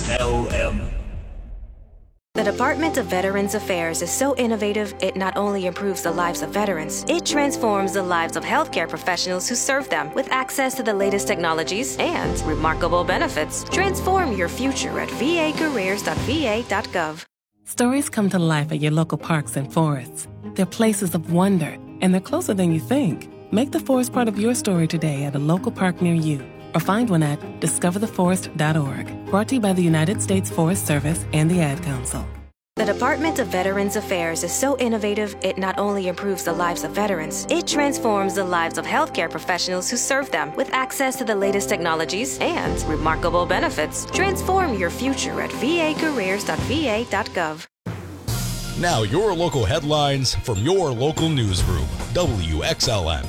WXLM. The Department of Veterans Affairs is so innovative, it not only improves the lives of veterans, it transforms the lives of healthcare professionals who serve them with access to the latest technologies and remarkable benefits. Transform your future at vacareers.va.gov. Stories come to life at your local parks and forests. They're places of wonder, and they're closer than you think. Make the forest part of your story today at a local park near you, or find one at discovertheforest.org. Brought to you by the United States Forest Service and the Ad Council. The Department of Veterans Affairs is so innovative, it not only improves the lives of veterans, it transforms the lives of healthcare professionals who serve them with access to the latest technologies and remarkable benefits. Transform your future at vacareers.va.gov. Now your local headlines from your local newsroom, WXLM.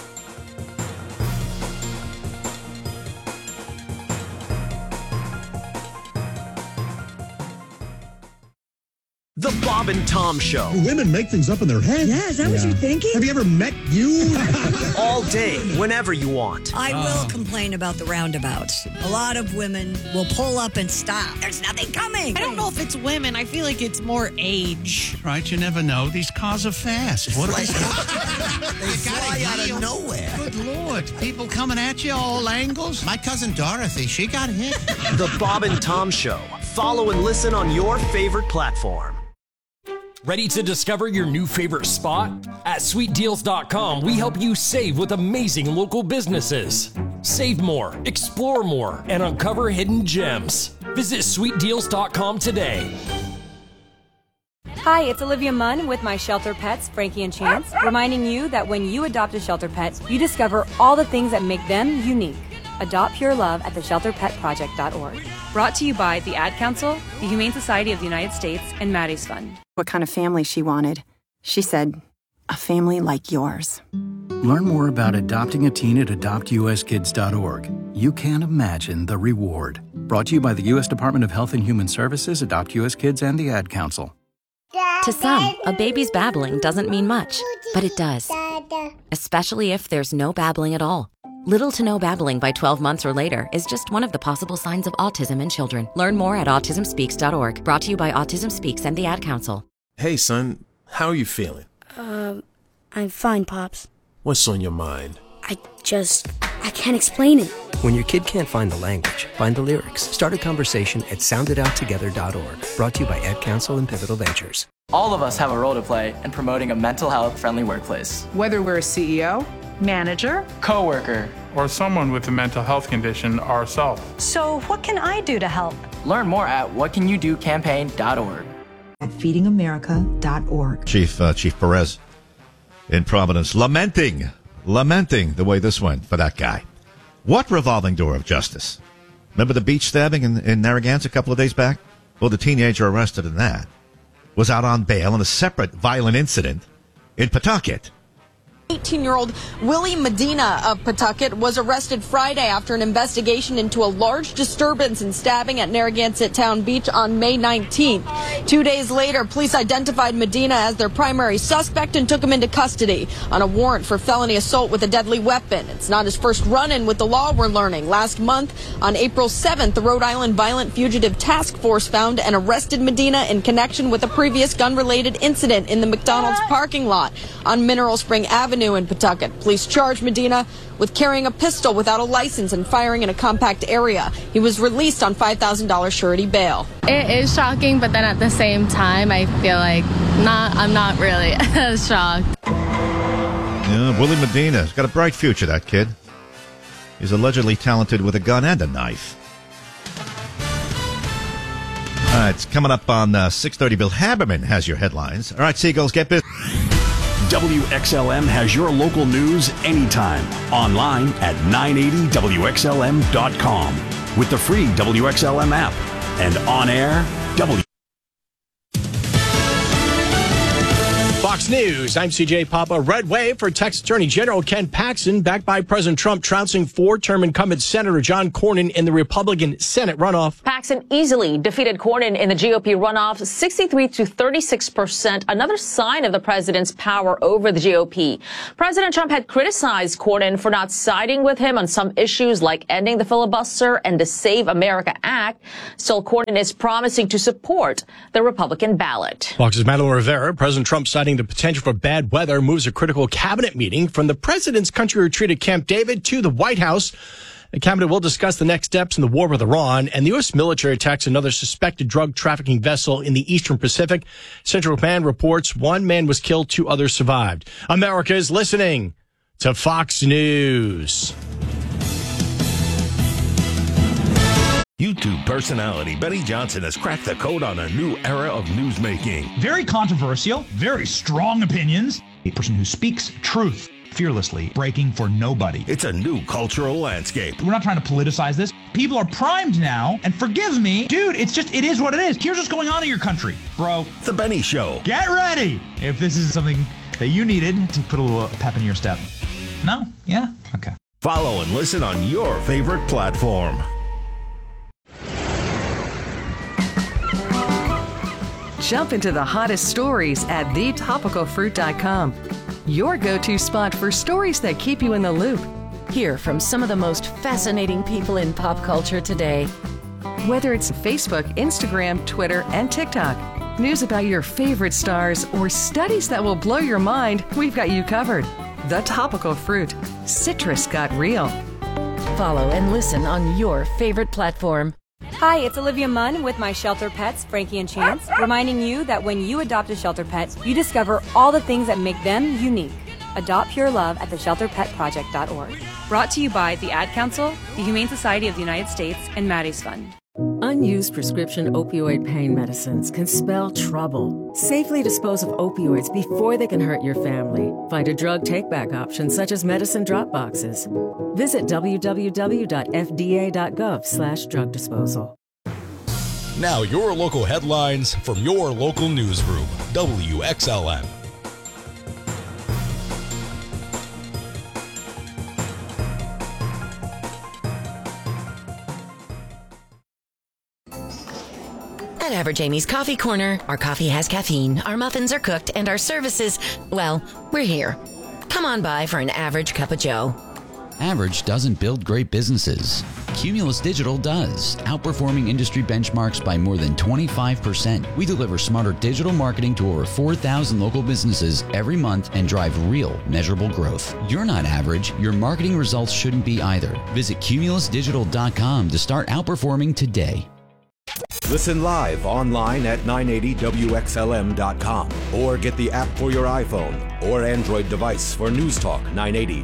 The Bob and Tom Show. Women make things up in their head. Yeah, is that what you're thinking? Have you ever met you? All day, whenever you want. I will complain about the roundabouts. A lot of women will pull up and stop. There's nothing coming. I don't know if it's women. I feel like it's more age. Right, you never know. These cars are fast. What they fly out of nowhere. Good Lord. People coming at you all angles. My cousin Dorothy, she got hit. The Bob and Tom Show. Follow and listen on your favorite platform. Ready to discover your new favorite spot? At sweetdeals.com, we help you save with amazing local businesses. Save more, explore more, and uncover hidden gems. Visit sweetdeals.com today. Hi, it's Olivia Munn with my shelter pets, Frankie and Chance, reminding you that when you adopt a shelter pet, you discover all the things that make them unique. Adopt pure love at theshelterpetproject.org. Brought to you by the Ad Council, the Humane Society of the United States, and Maddie's Fund. What kind of family she wanted. She said, a family like yours. Learn more about adopting a teen at adoptuskids.org. You can't imagine the reward. Brought to you by the U.S. Department of Health and Human Services, Adopt U.S. Kids, and the Ad Council. To some, a baby's babbling doesn't mean much, but it does. Especially if there's no babbling at all. Little to no babbling by 12 months or later is just one of the possible signs of autism in children. Learn more at autismspeaks.org. Brought to you by Autism Speaks and the Ad Council. Hey, son. How are you feeling? I'm fine, Pops. What's on your mind? I can't explain it. When your kid can't find the language, find the lyrics. Start a conversation at sounditouttogether.org. Brought to you by Ad Council and Pivotal Ventures. All of us have a role to play in promoting a mental health friendly workplace. Whether we're a CEO, manager, coworker, or someone with a mental health condition ourselves. So what can I do to help? Learn more at whatcanyoudocampaign.org. At feedingamerica.org. Chief Perez in Providence lamenting the way this went for that guy. What revolving door of justice? Remember the beach stabbing in Narragansett a couple of days back? Well, the teenager arrested in that was out on bail in a separate violent incident in Pawtucket. 18-year-old Willie Medina of Pawtucket was arrested Friday after an investigation into a large disturbance and stabbing at Narragansett Town Beach on May 19th. 2 days later, police identified Medina as their primary suspect and took him into custody on a warrant for felony assault with a deadly weapon. It's not his first run-in with the law, we're learning. Last month, on April 7th, the Rhode Island Violent Fugitive Task Force found and arrested Medina in connection with a previous gun-related incident in the McDonald's parking lot on Mineral Spring Avenue in Pawtucket. Police charged Medina with carrying a pistol without a license and firing in a compact area. He was released on $5,000 surety bail. It is shocking, but then at the same time, I feel like I'm not really shocked. Yeah, Willie Medina's got a bright future, that kid. He's allegedly talented with a gun and a knife. All right, it's coming up on 6:30. Bill Haberman has your headlines. All right, Seagulls, get busy. WXLM has your local news anytime. Online at 980WXLM.com. With the free WXLM app. And on air, Fox News, I'm CJ Papa. Red wave for Texas Attorney General Ken Paxton, backed by President Trump, trouncing four-term incumbent Senator John Cornyn in the Republican Senate runoff. Paxton easily defeated Cornyn in the GOP runoff, 63 to 36%, another sign of the president's power over the GOP. President Trump had criticized Cornyn for not siding with him on some issues like ending the filibuster and the Save America Act. Still, Cornyn is promising to support the Republican ballot. Fox's Madeline Rivera, President Trump citing the potential for bad weather, moves a critical cabinet meeting from the president's country retreat at Camp David to the White House. The cabinet will discuss the next steps in the war with Iran, and the U.S. military attacks another suspected drug trafficking vessel in the Eastern Pacific. Central Command reports one man was killed, 2 others survived. America is listening to Fox News. YouTube personality Benny Johnson has cracked the code on a new era of newsmaking. Very controversial, very strong opinions. A person who speaks truth fearlessly, breaking for nobody. It's a new cultural landscape. We're not trying to politicize this. People are primed now, and forgive me, dude, it is what it is. Here's what's going on in your country, bro. The Benny Show. Get ready if this is something that you needed to put a little pep in your step. No? Yeah? Okay. Follow and listen on your favorite platform. Jump into the hottest stories at thetopicalfruit.com. Your go-to spot for stories that keep you in the loop. Hear from some of the most fascinating people in pop culture today. Whether it's Facebook, Instagram, Twitter, and TikTok, news about your favorite stars, or studies that will blow your mind, we've got you covered. The Topical Fruit. Citrus got real. Follow and listen on your favorite platform. Hi, it's Olivia Munn with my shelter pets, Frankie and Chance, reminding you that when you adopt a shelter pet, you discover all the things that make them unique. Adopt pure love at theshelterpetproject.org. Brought to you by the Ad Council, the Humane Society of the United States, and Maddie's Fund. Unused prescription opioid pain medicines can spell trouble. Safely dispose of opioids before they can hurt your family. Find a drug take-back option such as medicine drop boxes. Visit www.fda.gov/drug disposal. Now your local headlines from your local newsroom, WXLM. At Average Amy's Coffee Corner, our coffee has caffeine, our muffins are cooked, and our services, well, we're here. Come on by for an average cup of joe. Average doesn't build great businesses. Cumulus Digital does, outperforming industry benchmarks by more than 25%. We deliver smarter digital marketing to over 4,000 local businesses every month and drive real, measurable growth. You're not average. Your marketing results shouldn't be either. Visit cumulusdigital.com to start outperforming today. Listen live online at 980WXLM.com or get the app for your iPhone or Android device for News Talk 980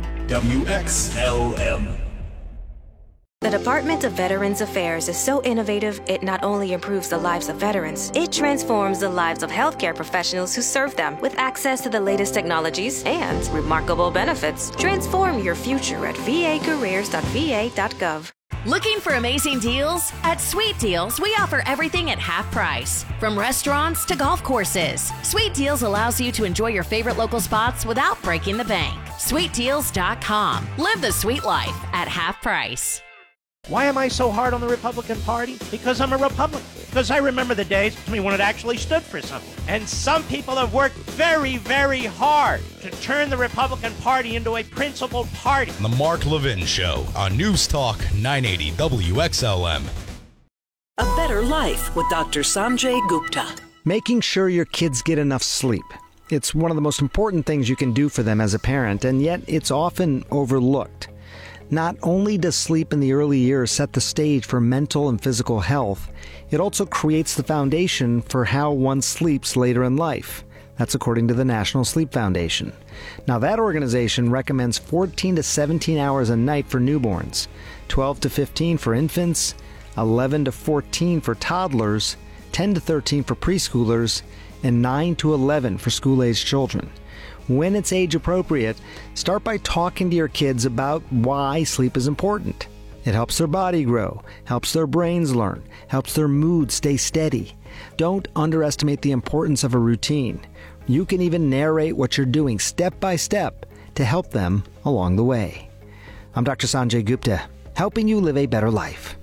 WXLM. The Department of Veterans Affairs is so innovative, it not only improves the lives of veterans, it transforms the lives of healthcare professionals who serve them with access to the latest technologies and remarkable benefits. Transform your future at vacareers.va.gov. Looking for amazing deals? At Sweet Deals, we offer everything at half price. From restaurants to golf courses, Sweet Deals allows you to enjoy your favorite local spots without breaking the bank. SweetDeals.com. Live the sweet life at half price. Why am I so hard on the Republican Party? Because I'm a Republican. Because I remember the days when it actually stood for something. And some people have worked very, very hard to turn the Republican Party into a principled party. The Mark Levin Show on News Talk 980 WXLM. A Better Life with Dr. Sanjay Gupta. Making sure your kids get enough sleep. It's one of the most important things you can do for them as a parent, and yet it's often overlooked. Not only does sleep in the early years set the stage for mental and physical health, it also creates the foundation for how one sleeps later in life. That's according to the National Sleep Foundation. Now, that organization recommends 14 to 17 hours a night for newborns, 12 to 15 for infants, 11 to 14 for toddlers, 10 to 13 for preschoolers, and 9 to 11 for school-aged children. When it's age appropriate, start by talking to your kids about why sleep is important. It helps their body grow, helps their brains learn, helps their mood stay steady. Don't underestimate the importance of a routine. You can even narrate what you're doing step by step to help them along the way. I'm Dr. Sanjay Gupta, helping you live a better life.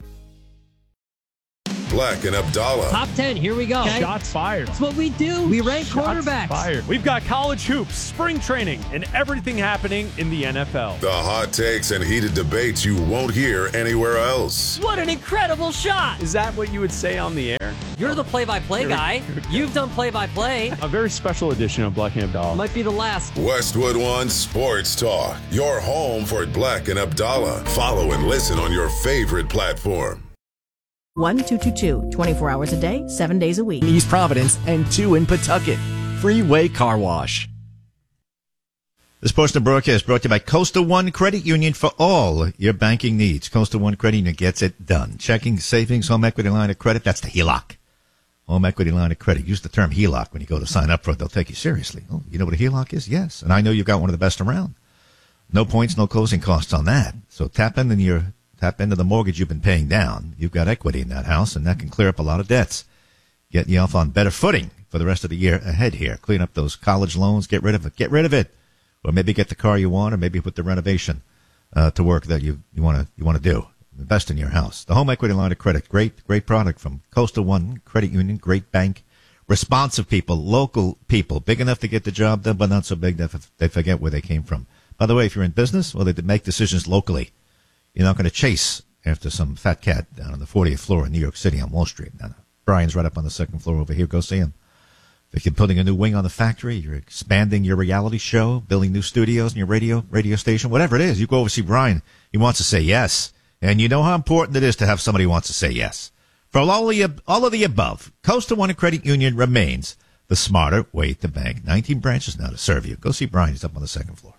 Black and Abdallah. Top 10, here we go. Okay? Shots fired. That's what we do. We rank quarterbacks. Fired. We've got college hoops, spring training, and everything happening in the NFL. The hot takes and heated debates you won't hear anywhere else. What an incredible shot. Is that what you would say on the air? You're the play-by-play guy. You've done play-by-play. A very special edition of Black and Abdallah. Might be the last. Westwood One Sports Talk. Your home for Black and Abdallah. Follow and listen on your favorite platform. 1222, 24 hours a day, 7 days a week. East Providence and 2 in Pawtucket. Freeway Car Wash. This portion of broadcast brought to you by Coastal One Credit Union for all your banking needs. Coastal One Credit Union gets it done. Checking, savings, home equity line of credit. That's the HELOC. Home equity line of credit. Use the term HELOC when you go to sign up for it. They'll take you seriously. Oh, you know what a HELOC is? Yes. And I know you've got one of the best around. No points, no closing costs on that. So tap into the mortgage you've been paying down. You've got equity in that house, and that can clear up a lot of debts. Get you off on better footing for the rest of the year ahead here. Clean up those college loans. Get rid of it. Get rid of it. Or maybe get the car you want, or maybe put the renovation to work that you want to do. Invest in your house. The home equity line of credit. Great product from Coastal One Credit Union. Great bank. Responsive people. Local people. Big enough to get the job done, but not so big that they forget where they came from. By the way, if you're in business, well, they make decisions locally. You're not going to chase after some fat cat down on the 40th floor in New York City on Wall Street. Now, Brian's right up on the second floor over here. Go see him. If you're putting a new wing on the factory, you're expanding your reality show, building new studios in your radio station, whatever it is, you go over see Brian. He wants to say yes. And you know how important it is to have somebody who wants to say yes. For all of the above, Coastal One Credit Union remains the smarter way to bank. 19 branches now to serve you. Go see Brian. He's up on the second floor.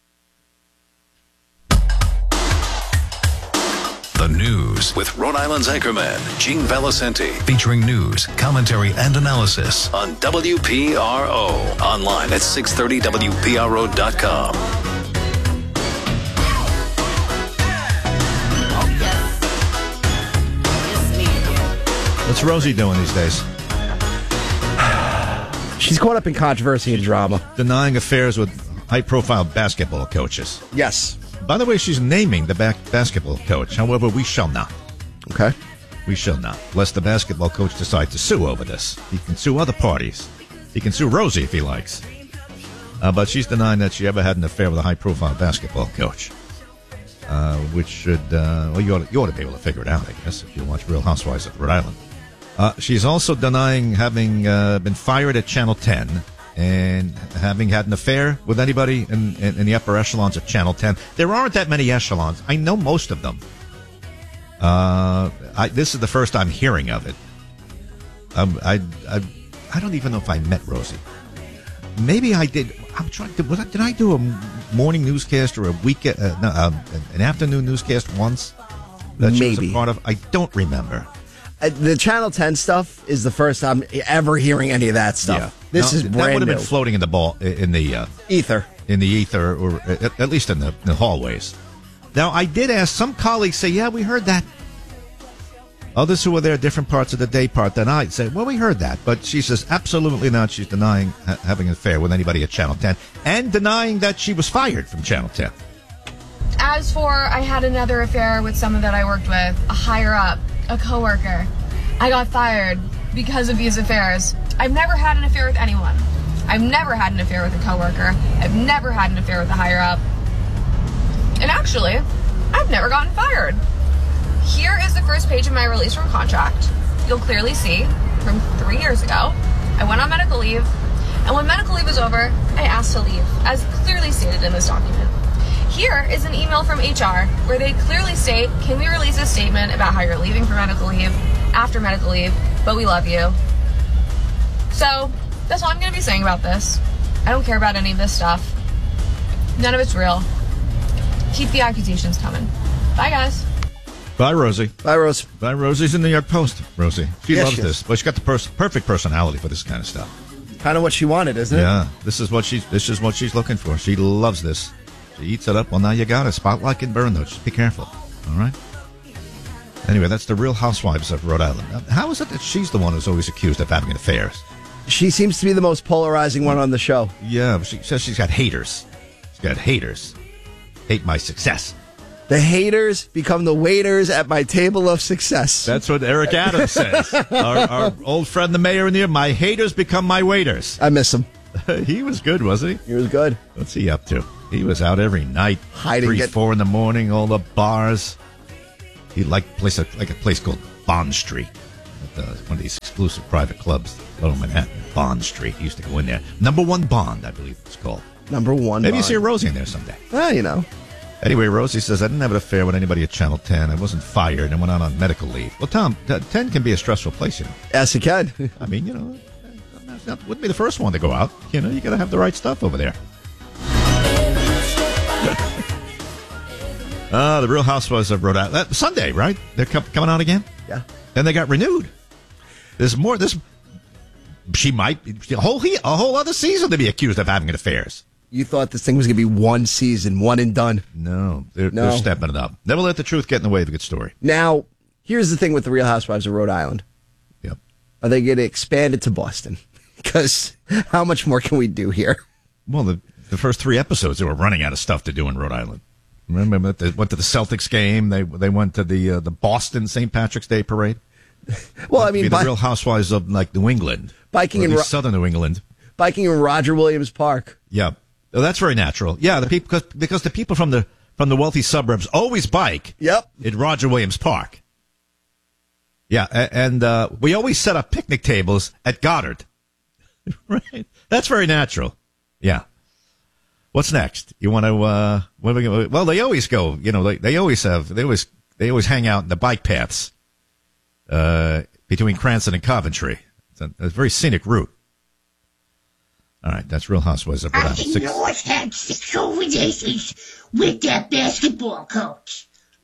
The News with Rhode Island's anchorman, Gene Valicenti, featuring news, commentary, and analysis on WPRO. Online at 630WPRO.com. What's Rosie doing these days? She's caught up in controversy and drama. Denying affairs with high-profile basketball coaches. Yes. By the way, she's naming the basketball coach. However, we shall not. Okay. We shall not. Lest the basketball coach decide to sue over this. He can sue other parties. He can sue Rosie if he likes. But she's denying that she ever had an affair with a high-profile basketball coach. Which should, you ought to be able to figure it out, I guess, if you watch Real Housewives of Rhode Island. She's also denying having been fired at Channel 10 and having had an affair with anybody in the upper echelons of Channel 10. There aren't that many echelons. I know most of them. This is the first I'm hearing of it. I don't even know if I met Rosie. Maybe I did. I'm trying to. Did I do a morning newscast or an afternoon newscast once? That she was a part of. I don't remember. The Channel 10 stuff is the first time ever hearing any of that stuff. Yeah. This is brand new. That would have been floating in the ether. In the ether, or at least in the hallways. Now, I did ask some colleagues, say, yeah, we heard that. Others who were there different parts of the day part than I say, well, we heard that. But she says absolutely not. She's denying having an affair with anybody at Channel 10 and denying that she was fired from Channel 10. As for, I had another affair with someone that I worked with, a higher up, a coworker. I got fired because of these affairs. I've never had an affair with anyone. I've never had an affair with a coworker. I've never had an affair with a higher up. And actually, I've never gotten fired. Here is the first page of my release from contract. You'll clearly see from 3 years ago, I went on medical leave, and when medical leave was over, I asked to leave, as clearly stated in this document. Here is an email from HR where they clearly state, can we release a statement about how you're leaving for medical leave, after medical leave, but we love you. So, that's all I'm going to be saying about this. I don't care about any of this stuff. None of it's real. Keep the accusations coming. Bye, guys. Bye, Rosie. Bye, Rose. Bye, Rosie's in the New York Post. Rosie. She loves this. Well, she's got the perfect personality for this kind of stuff. Kind of what she wanted, isn't it? Yeah. This is what she's looking for. She loves this. She eats it up. Well, now you got it. Spotlight can burn, though. Just be careful. All right? Anyway, that's the Real Housewives of Rhode Island. Now, how is it that she's the one who's always accused of having affairs? She seems to be the most polarizing one on the show. Yeah, she says she's got haters. She's got haters. Hate my success. The haters become the waiters at my table of success. That's what Eric Adams says. Our old friend, the mayor in the air. My haters become my waiters. I miss him. He was good, wasn't he? He was good. What's he up to? He was out every night, hiding 3, 4 in the morning, all the bars. He liked a place called Bond Street, one of these exclusive private clubs, Lower Manhattan. Bond Street. He used to go in there. Number 1 Bond, I believe it's called. Number 1. Maybe Bond. you see Rosie in there someday. Well, you know. Anyway, Rosie says, I didn't have an affair with anybody at Channel 10. I wasn't fired and went out on medical leave. Well, Tom, 10 can be a stressful place, you know. Yes, it can. I mean, you know, wouldn't be the first one to go out. You know, you got to have the right stuff over there. The Real Housewives of Rhode Island. Sunday, right? They're coming out again? Yeah. And they got renewed. There's more. She might a whole other season to be accused of having affairs. You thought this thing was going to be one season, one and done. No, they're stepping it up. Never let the truth get in the way of a good story. Now, here's the thing with the Real Housewives of Rhode Island. Yep. Are they going to expand it to Boston? Because how much more can we do here? Well, the first 3 episodes, they were running out of stuff to do in Rhode Island. Remember, they went to the Celtics game. They went to the Boston St. Patrick's Day parade. Well, I mean, the Real Housewives of like New England, biking in southern New England, biking in Roger Williams Park. Yeah, oh, that's very natural. Yeah, the people because the people from the wealthy suburbs always bike. Yep. At Roger Williams Park. Yeah, and we always set up picnic tables at Goddard. Right, that's very natural. Yeah. What's next? You want to? Well, they always go. You know, they always hang out in the bike paths between Cranston and Coventry. It's a very scenic route. All right, that's Real Housewives of Rhode Island. I North had sexual relations with that basketball coach.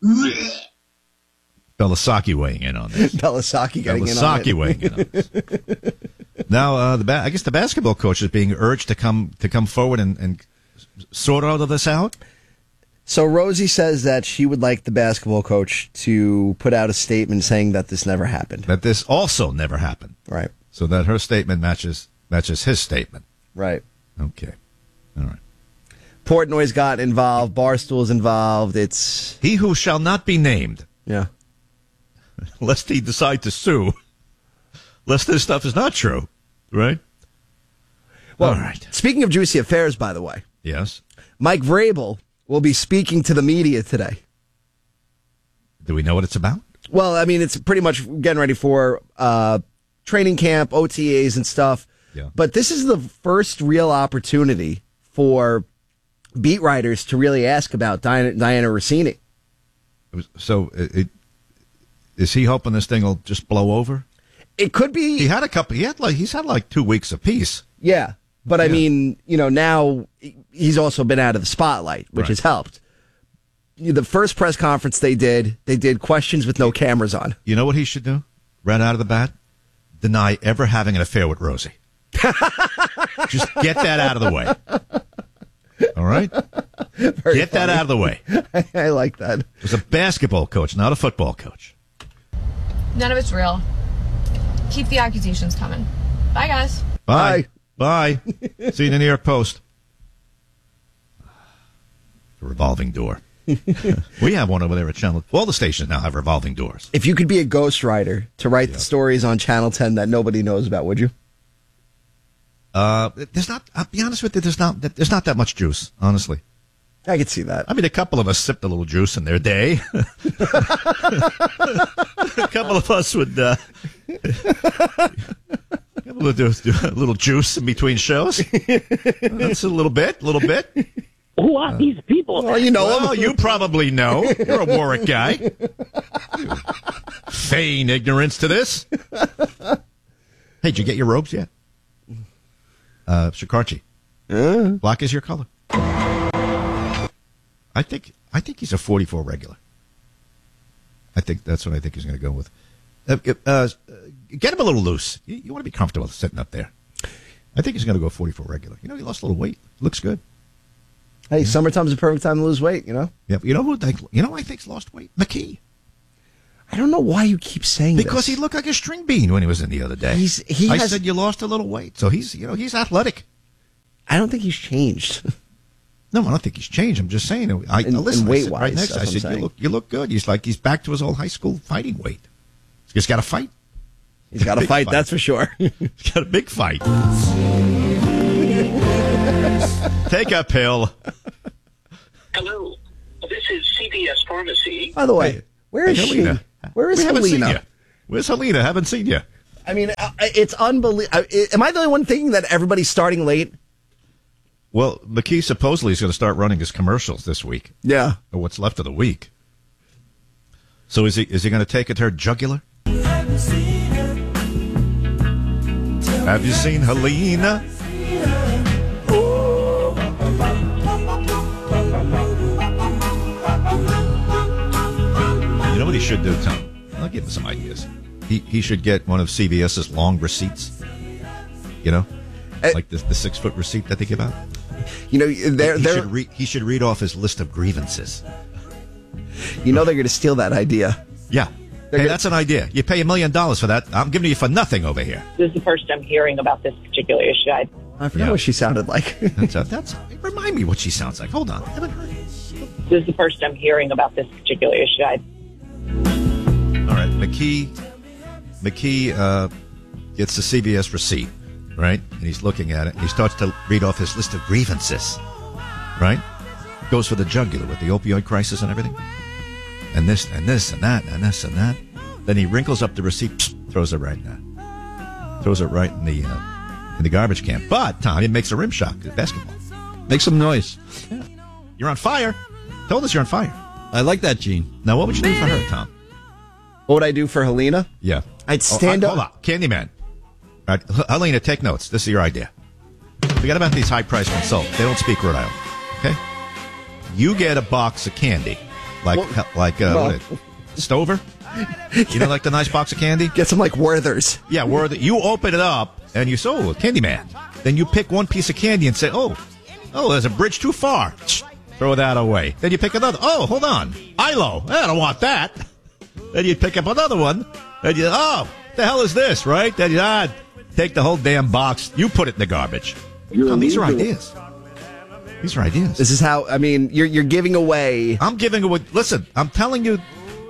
Belasaki weighing in on this. Belasaki getting in on it. Weighing in on this. Now, I guess the basketball coach is being urged to come forward and sort all of this out. So Rosie says that she would like the basketball coach to put out a statement saying that this never happened. That this also never happened. Right. So that her statement matches his statement. Right. Okay. All right. Portnoy's got involved. Barstool's involved. It's he who shall not be named. Yeah. Lest he decide to sue. Lest this stuff is not true. Right? Well, all right. Speaking of juicy affairs, by the way. Yes. Mike Vrabel will be speaking to the media today. Do we know what it's about? Well, I mean, it's pretty much getting ready for training camp, OTAs and stuff. Yeah. But this is the first real opportunity for beat writers to really ask about Diana Rossini. So, is he hoping this thing will just blow over? It could be. He's had like 2 weeks apiece. Yeah. But I mean, you know, now he's also been out of the spotlight, which has helped. The first press conference they did questions with no cameras on. You know what he should do? Right out of the bat? Deny ever having an affair with Rosie. Just get that out of the way. All right? Get that out of the way. I like that. It was a basketball coach, not a football coach. None of it's real. Keep the accusations coming. Bye, guys. Bye. Bye. See you in the New York Post. The revolving door. We have one over there at Channel. All the stations now have revolving doors. If you could be a ghostwriter to write the stories on Channel 10 that nobody knows about, would you? There's not. I'll be honest with you. There's not that much juice. Honestly, I could see that. I mean, a couple of us sipped a little juice in their day. A couple of us would. Do a little juice in between shows. That's a little bit. Who are these people? Well, you know them. You probably know. You're a Warwick guy. Feign ignorance to this. Hey, did you get your robes yet? Shikarchi. Black is your color. I think he's a 44 regular. I think that's what I think he's going to go with. Get him a little loose. You want to be comfortable sitting up there. I think he's going to go 44 regular. You know, he lost a little weight. Looks good. Hey, summertime's the perfect time to lose weight, you know? Yeah, you know who I think's lost weight? McKee. I don't know why you keep saying Because this. he looked like a string bean when he was in the other day. I said you lost a little weight, so he's athletic. I don't think he's changed. No, I don't think he's changed. I'm just saying. Listen, weight-wise, right next. I said you look good. He's back to his old high school fighting weight. He's got to fight. He's got to fight. That's for sure. He's got a big fight. Take a pill. Hello, this is CVS Pharmacy. By the way, where is she? Where is Helena? Where's Helena? Haven't seen you. I mean, it's unbelievable. Am I the only one thinking that everybody's starting late? Well, McKee supposedly is going to start running his commercials this week. Yeah. Or what's left of the week. So is he going to take it to her jugular? Have you seen Helena? You know what he should do, Tom? I'll give him some ideas. He should get one of CVS's long receipts. You know? Like the 6-foot receipt that they give out. You know, he should read off his list of grievances. You know they're going to steal that idea. Yeah. Hey, that's an idea. You pay $1 million for that. I'm giving you for nothing over here. This is the first I'm hearing about this particular issue. I forgot what she sounded like. Remind me what she sounds like. Hold on. I haven't heard it. This is the first I'm hearing about this particular issue. All right. McKee gets the CVS receipt, right? And he's looking at it. He starts to read off his list of grievances, right? Goes for the jugular with the opioid crisis and everything. And this and this and that and this and that. Then he wrinkles up the receipt, throws it right now. Throws it right in the garbage can. But, Tom, it makes a rim shot. Basketball. Make some noise. Yeah. You're on fire. Told us you're on fire. I like that, Gene. Now, what would you do for her, Tom? What would I do for Helena? Yeah. I'd stand up. Hold on. Candyman. All right. Helena, take notes. This is your idea. Forget about these high-priced consultants. They don't speak Rhode Island. Okay? You get a box of candy. Stover? You know, like the nice box of candy? Get some like Werther's. Yeah, Werther. You open it up and you say, oh, Candyman. Then you pick one piece of candy and say, oh, there's a bridge too far. Throw that away. Then you pick another. Oh, hold on. ILO. I don't want that. Then you pick up another one. Then you, what the hell is this, right? Then you take the whole damn box. You put it in the garbage. These are ideas. These are ideas. This is how, I mean, you're giving away. I'm giving away. Listen, I'm telling you,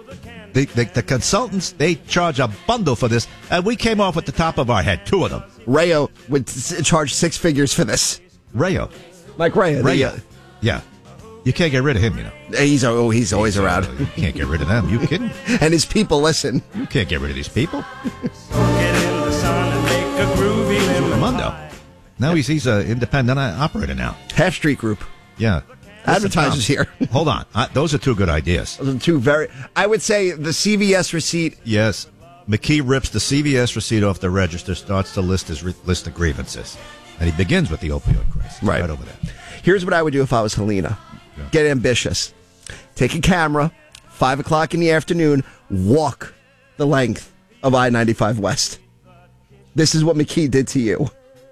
the consultants, they charge a bundle for this, and we came off at the top of our head, 2 of them. Rayo would charge 6 figures for this. Rayo? Mike Rayo. Rayo. Yeah. You can't get rid of him, you know. He's always around. You can't get rid of them. You kidding? And his people listen. You can't get rid of these people. Get in the sun and make a groovy little Ramondo. Now he's an independent operator now. Half Street Group. Yeah. Advertisers here. Hold on. Those are 2 good ideas. Those are 2 very... I would say the CVS receipt... Yes. McKee rips the CVS receipt off the register, starts to list his list of grievances. And he begins with the opioid crisis. Right over there. Here's what I would do if I was Helena. Yeah. Get ambitious. Take a camera, 5 o'clock in the afternoon, walk the length of I-95 West. This is what McKee did to you.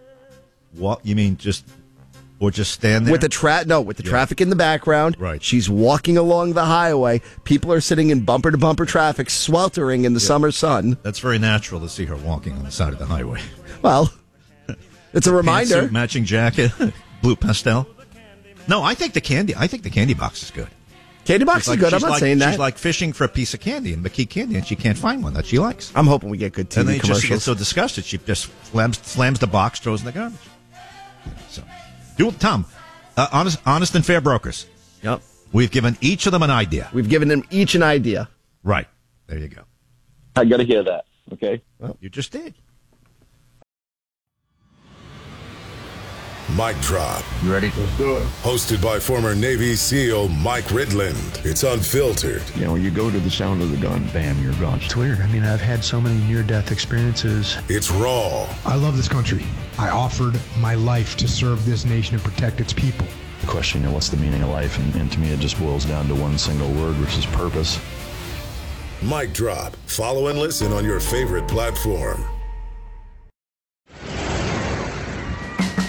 What? You mean just stand there? With the traffic in the background. Right. She's walking along the highway. People are sitting in bumper-to-bumper traffic, sweltering in the summer sun. That's very natural to see her walking on the side of the highway. Well, it's a reminder. Pantsuit, matching jacket, blue pastel. No, I think the candy box is good. Candy box is good. I'm not saying that. She's like fishing for a piece of candy in McKee Candy, and she can't find one that she likes. I'm hoping we get good TV commercials. And then commercials. She gets so disgusted, she just slams the box, throws in the garbage. So, Tom, honest and fair brokers. Yep. We've given each of them an idea. We've given them each an idea. Right. There you go. I got to hear that. Okay. Well, you just did. Mic Drop. You ready? Let's do it. Hosted by former Navy SEAL Mike Ridland. It's unfiltered. You know, you go to the sound of the gun, bam, you're gone. It's weird. I mean, I've had so many near-death experiences. It's raw. I love this country. I offered my life to serve this nation and protect its people. The question, you know, what's the meaning of life? And to me, it just boils down to one single word, which is purpose. Mic Drop. Follow and listen on your favorite platform.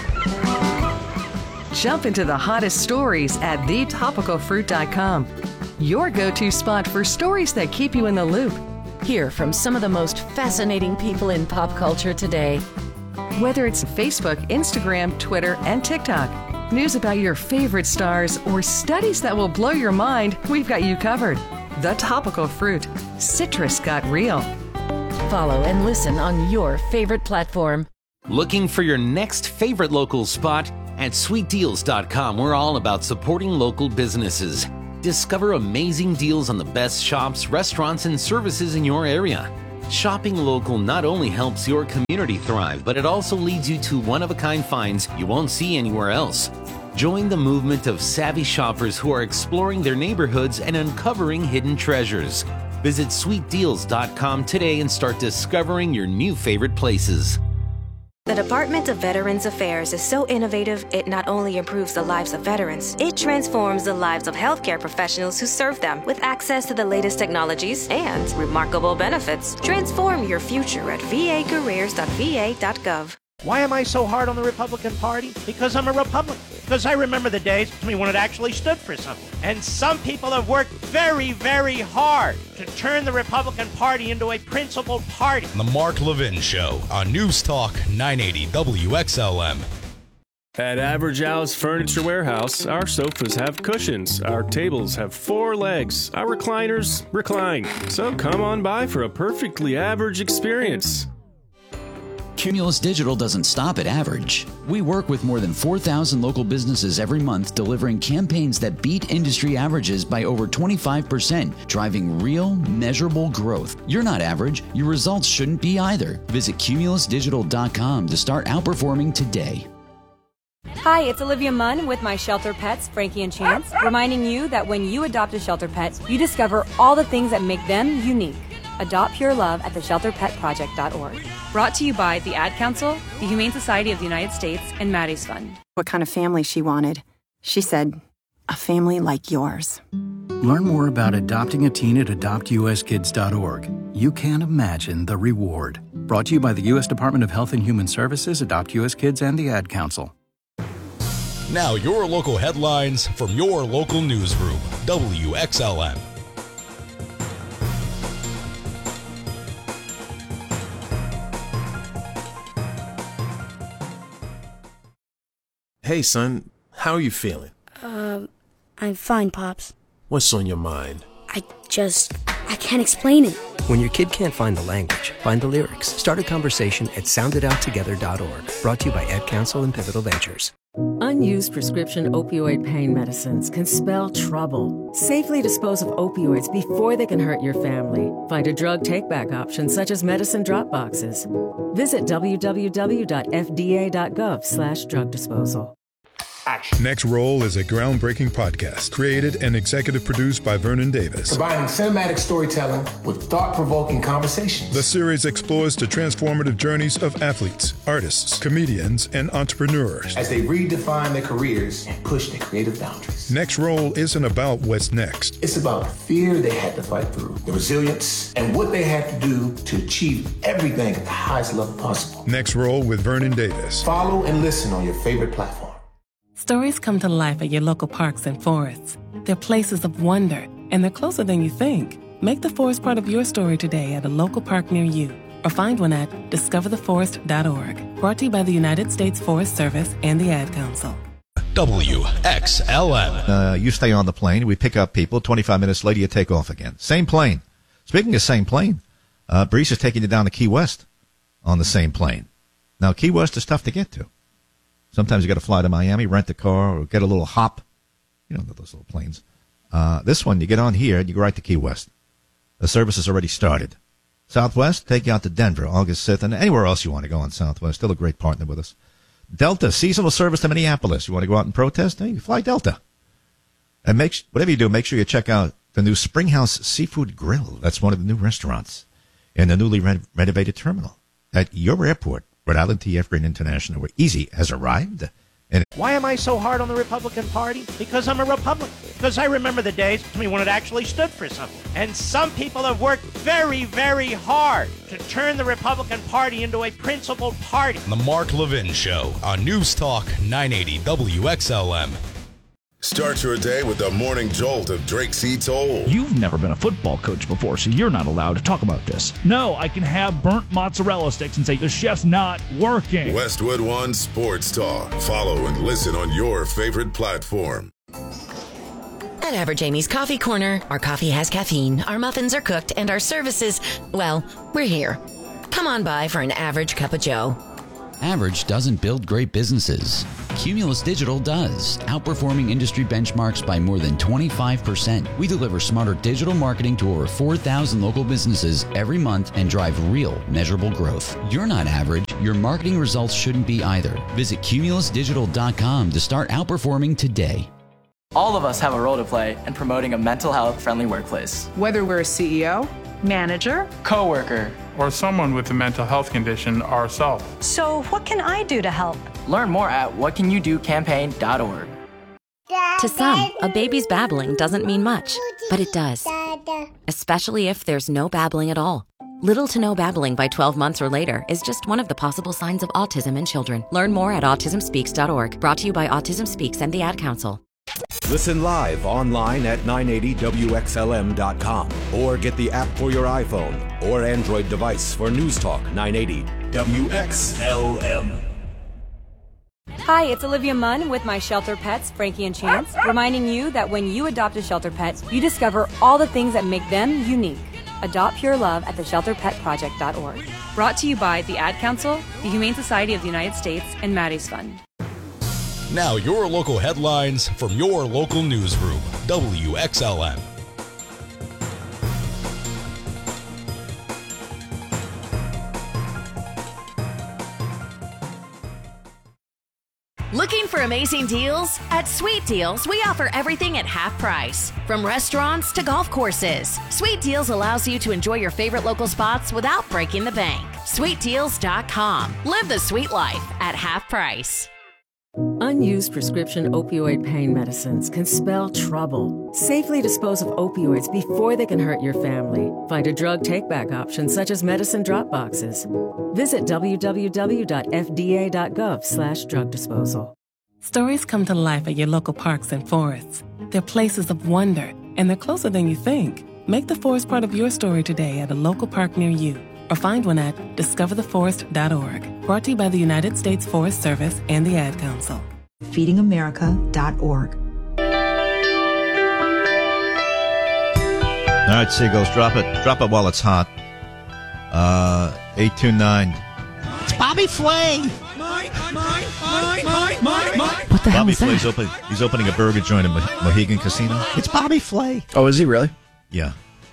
Jump into the hottest stories at thetopicalfruit.com. your go-to spot for stories that keep you in the loop. Hear from some of the most fascinating people in pop culture today. Whether it's Facebook, Instagram, Twitter, and TikTok, news about your favorite stars, or studies that will blow your mind, we've got you covered. The Topical Fruit. Citrus got real. Follow and listen on your favorite platform. Looking for your next favorite local spot? At sweetdeals.com, we're all about supporting local businesses. Discover amazing deals on the best shops, restaurants, and services in your area. Shopping local not only helps your community thrive, but it also leads you to one-of-a-kind finds you won't see anywhere else. Join the movement of savvy shoppers who are exploring their neighborhoods and uncovering hidden treasures. Visit sweetdeals.com today and start discovering your new favorite places. The Department of Veterans Affairs is so innovative, it not only improves the lives of veterans, it transforms the lives of healthcare professionals who serve them with access to the latest technologies and remarkable benefits. Transform your future at vacareers.va.gov. Why am I so hard on the Republican Party? Because I'm a Republican. Because I remember the days when it actually stood for something. And some people have worked very, very hard to turn the Republican Party into a principled party. The Mark Levin Show on News Talk 980 WXLM. At Average Al's Furniture Warehouse, our sofas have cushions, our tables have 4 legs, our recliners recline. So come on by for a perfectly average experience. Cumulus Digital doesn't stop at average. We work with more than 4,000 local businesses every month, delivering campaigns that beat industry averages by over 25%, driving real, measurable growth. You're not average. Your results shouldn't be either. Visit cumulusdigital.com to start outperforming today. Hi, it's Olivia Munn with my shelter pets, Frankie and Chance, reminding you that when you adopt a shelter pet, you discover all the things that make them unique. Adopt pure love at theshelterpetproject.org. Brought to you by the Ad Council, the Humane Society of the United States, and Maddie's Fund. What kind of family she wanted. She said, a family like yours. Learn more about adopting a teen at adoptuskids.org. You can't imagine the reward. Brought to you by the U.S. Department of Health and Human Services, Adopt U.S. Kids, and the Ad Council. Now your local headlines from your local newsroom, WXLM. Hey, son, how are you feeling? I'm fine, Pops. What's on your mind? I can't explain it. When your kid can't find the language, find the lyrics. Start a conversation at soundidouttogether.org. Brought to you by Ad Council and Pivotal Ventures. Unused prescription opioid pain medicines can spell trouble. Safely dispose of opioids before they can hurt your family. Find a drug take-back option such as medicine drop boxes. Visit www.fda.gov/drug disposal. Next Roll is a groundbreaking podcast created and executive produced by Vernon Davis. Combining cinematic storytelling with thought-provoking conversations. The series explores the transformative journeys of athletes, artists, comedians, and entrepreneurs as they redefine their careers and push their creative boundaries. Next Roll isn't about what's next. It's about the fear they had to fight through, the resilience, and what they had to do to achieve everything at the highest level possible. Next Roll with Vernon Davis. Follow and listen on your favorite platform. Stories come to life at your local parks and forests. They're places of wonder, and they're closer than you think. Make the forest part of your story today at a local park near you, or find one at discovertheforest.org. Brought to you by the United States Forest Service and the Ad Council. WXLM. You stay on the plane. We pick up people. 25 minutes later, you take off again. Same plane. Speaking of same plane, Breeze is taking you down to Key West on the same plane. Now, Key West is tough to get to. Sometimes you got to fly to Miami, rent a car, or get a little hop. You know those little planes. This one, you get on here and you go right to Key West. The service has already started. Southwest, take you out to Denver, August 5th, and anywhere else you want to go on Southwest. Still a great partner with us. Delta, seasonal service to Minneapolis. You want to go out and protest? Hey, you fly Delta. And whatever you do, make sure you check out the new Springhouse Seafood Grill. That's one of the new restaurants in the newly renovated terminal at your airport. Rhode Island TF Green International, where Easy has arrived. And Why am I so hard on the Republican Party? Because I'm a Republican. Because I remember the days when it actually stood for something. And some people have worked very, very hard to turn the Republican Party into a principled party. The Mark Levin Show on News Talk 980 WXLM. Start your day with the morning jolt of Drake C. Toll. You've never been a football coach before, so you're not allowed to talk about this. No, I can have burnt mozzarella sticks and say the chef's not working. Westwood One Sports Talk. Follow and listen on your favorite platform. At Average Amy's Coffee Corner, our coffee has caffeine, our muffins are cooked, and our services, well, we're here. Come on by for an average cup of joe. Average doesn't build great businesses. Cumulus Digital does, outperforming industry benchmarks by more than 25%. We deliver smarter digital marketing to over 4,000 local businesses every month and drive real, measurable growth. You're not average. Your marketing results shouldn't be either. Visit cumulusdigital.com to start outperforming today. All of us have a role to play in promoting a mental health friendly workplace. Whether we're a CEO, manager, coworker, or someone with a mental health condition ourselves. So what can I do to help? Learn more at whatcanyoudocampaign.org. To some, a baby's babbling doesn't mean much, but it does. Especially if there's no babbling at all. Little to no babbling by 12 months or later is just one of the possible signs of autism in children. Learn more at autismspeaks.org. Brought to you by Autism Speaks and the Ad Council. Listen live online at 980WXLM.com or get the app for your iPhone or Android device for News Talk 980 WXLM. Hi, it's Olivia Munn with my shelter pets, Frankie and Chance, reminding you that when you adopt a shelter pet, you discover all the things that make them unique. Adopt pure love at theshelterpetproject.org. Brought to you by the Ad Council, the Humane Society of the United States, and Maddie's Fund. Now your local headlines from your local newsroom, WXLM. Looking for amazing deals? At Sweet Deals, we offer everything at half price. From restaurants to golf courses, Sweet Deals allows you to enjoy your favorite local spots without breaking the bank. SweetDeals.com. Live the sweet life at half price. Unused prescription opioid pain medicines can spell trouble. Safely dispose of opioids before they can hurt your family. Find a drug take-back option such as medicine drop boxes. Visit www.fda.gov/drug disposal. Stories come to life at your local parks and forests. They're places of wonder, and they're closer than you think. Make the forest part of your story today at a local park near you, or find one at discovertheforest.org. Brought to you by the United States Forest Service and the Ad Council. FeedingAmerica.org. All right, Seagulls, drop it. Drop it while it's hot. 829. It's Bobby Flay. Mine. What the hell Bobby is that? Flay's he's opening a burger joint at Mohegan Casino. It's Bobby Flay. Oh, is he really? Yeah.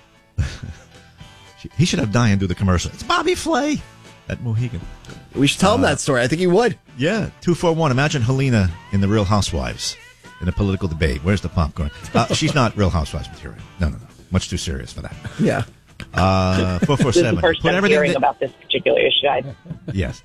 He should have Diane do the commercial. It's Bobby Flay at Mohegan. We should tell him that story. I think he would. Yeah, 241. Imagine Helena in The Real Housewives in a political debate. Where's the popcorn? She's not Real Housewives material. No. Much too serious for that. Yeah. 447. This is the first time hearing about this particular issue. Yes.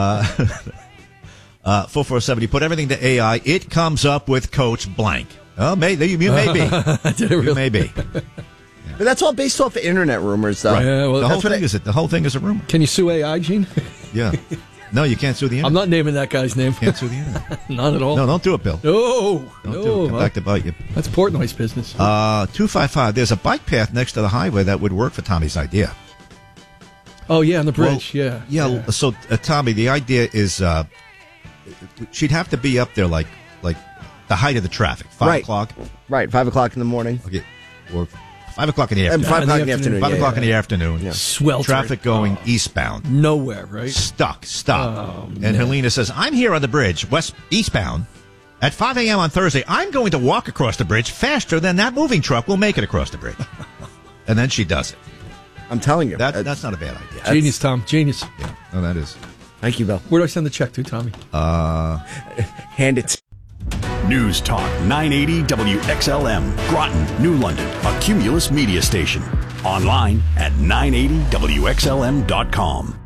447. You put everything to AI, it comes up with Coach Blank. Oh, you may be. Did it really? You may be. But that's all based off of internet rumors, though. Right. Yeah, well, the whole thing is a rumor. Can you sue AI, Gene? Yeah. No, you can't sue the internet. I'm not naming that guy's name. Can't sue the internet. Not at all. No, don't do it, Bill. No. Don't do it. Come back to bite you. That's Portnoy's business. 255. There's a bike path next to the highway that would work for Tommy's idea. Oh, yeah, on the bridge. Well, yeah. So, Tommy, the idea is she'd have to be up there like the height of the traffic. 5 o'clock? Right, 5 o'clock in the morning. Okay. Or 5 o'clock in the afternoon. 5 o'clock in the afternoon. 5 o'clock in the afternoon. Yeah. Sweltering. Traffic going eastbound. Nowhere, right? Stuck. Oh, and Helena says, I'm here on the bridge, eastbound, at 5 a.m. on Thursday. I'm going to walk across the bridge faster than that moving truck will make it across the bridge. And then she does it. I'm telling you. That's not a bad idea. Genius, Tom. Genius. Yeah. No, that is. Thank you, Bill. Where do I send the check to, Tommy? Hand it. News Talk 980 WXLM, Groton, New London, a Cumulus media station. Online at 980WXLM.com.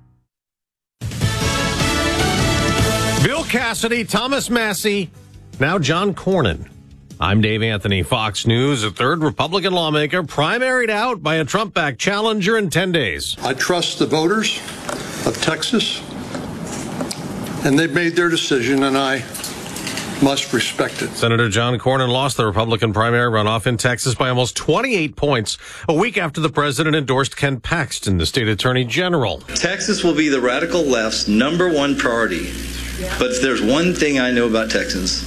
Bill Cassidy, Thomas Massey, now John Cornyn. I'm Dave Anthony, Fox News. A third Republican lawmaker primaried out by a Trump-backed challenger in 10 days. I trust the voters of Texas, and they've made their decision, and I must respect it. Senator John Cornyn lost the Republican primary runoff in Texas by almost 28 points a week after the president endorsed Ken Paxton, the state attorney general. Texas will be the radical left's #1 priority. But if there's one thing I know about Texans,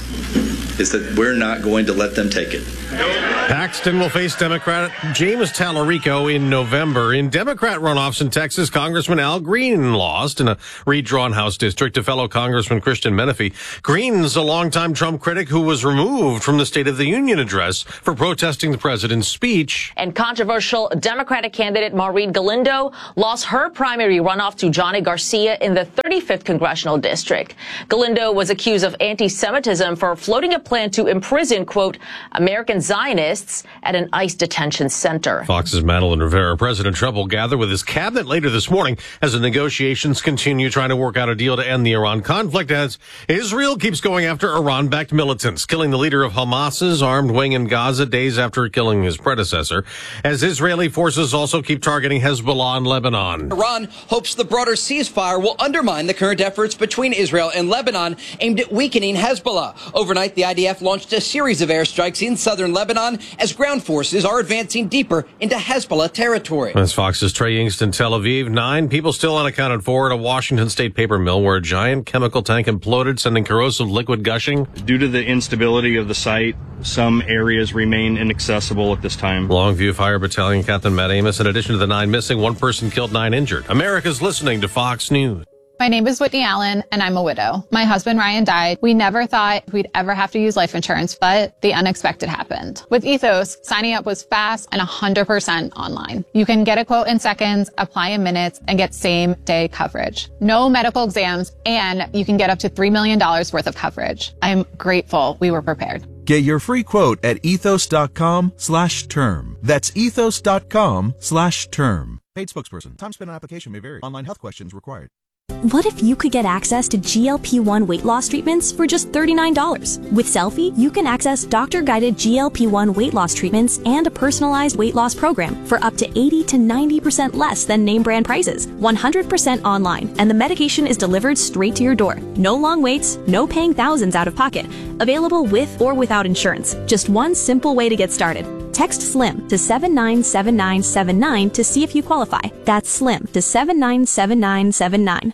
is that we're not going to let them take it. Paxton will face Democrat James Tallarico in November. In Democrat runoffs in Texas, Congressman Al Green lost in a redrawn House district to fellow Congressman Christian Menefee. Green's a longtime Trump critic who was removed from the State of the Union address for protesting the president's speech. And controversial Democratic candidate Maureen Galindo lost her primary runoff to Johnny Garcia in the 35th Congressional District. Galindo was accused of anti-Semitism for floating a plan to imprison, quote, American Zionists at an ICE detention center. Fox's Madeline Rivera. President Trump will gather with his cabinet later this morning as the negotiations continue trying to work out a deal to end the Iran conflict as Israel keeps going after Iran-backed militants, killing the leader of Hamas's armed wing in Gaza days after killing his predecessor, as Israeli forces also keep targeting Hezbollah in Lebanon. Iran hopes the broader ceasefire will undermine the current efforts between Israel and Lebanon aimed at weakening Hezbollah. Overnight, the IDF launched a series of airstrikes in southern Lebanon as ground forces are advancing deeper into Hezbollah territory. That's Fox's Trey Yingst in Tel Aviv. 9 people still unaccounted for at a Washington state paper mill where a giant chemical tank imploded, sending corrosive liquid gushing. Due to the instability of the site, some areas remain inaccessible at this time. Longview Fire Battalion Captain Matt Amos. In addition to the 9 missing, 1 person killed, 9 injured. America's listening to Fox News. My name is Whitney Allen, and I'm a widow. My husband, Ryan, died. We never thought we'd ever have to use life insurance, but the unexpected happened. With Ethos, signing up was fast and 100% online. You can get a quote in seconds, apply in minutes, and get same-day coverage. No medical exams, and you can get up to $3 million worth of coverage. I'm grateful we were prepared. Get your free quote at ethos.com/term. That's ethos.com/term. Paid spokesperson. Time spent on application may vary. Online health questions required. What if you could get access to GLP-1 weight loss treatments for just $39? With Selfie, you can access doctor-guided GLP-1 weight loss treatments and a personalized weight loss program for up to 80 to 90% less than name brand prices, 100% online, and the medication is delivered straight to your door. No long waits, no paying thousands out of pocket. Available with or without insurance. Just one simple way to get started. Text SLIM to 797979 to see if you qualify. That's SLIM to 797979.